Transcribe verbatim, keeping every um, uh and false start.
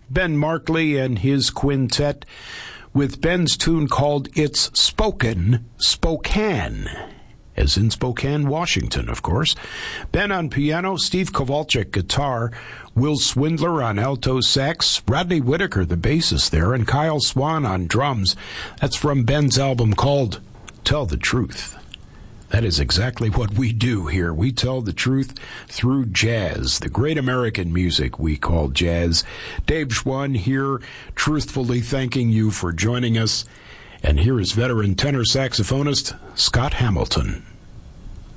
Ben Markley and his quintet with Ben's tune called It's Spoken, Spokane, as in Spokane, Washington, of course. Ben on piano, Steve Kowalczyk guitar, Will Swindler on alto sax, Rodney Whitaker, the bassist there, and Kyle Swan on drums. That's from Ben's album called Tell the Truth. That is exactly what we do here. We tell the truth through jazz, the great American music we call jazz. Dave Schwann here, truthfully thanking you for joining us. And here is veteran tenor saxophonist Scott Hamilton.